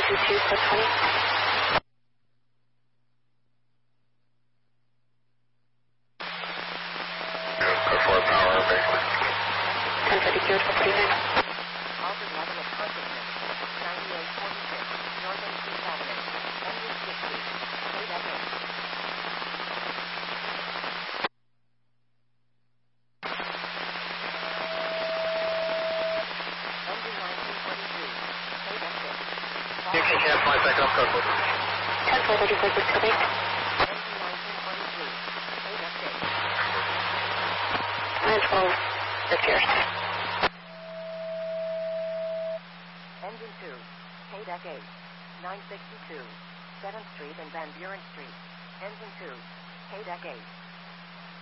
22, code 20. Code 4 power, basically. 1052, code 49. Altered level of consciousness. 9846, North 18th Avenue. Engine 60. State echo. Engine 1922. State exit. You can cancel my second up code 4. 10-434, code 8. Engine 1922. State exit. 912, repairs. Engine 2. State Deck 8. 962. 7th Street and Van Buren Street. Engine 2. State Deck 8.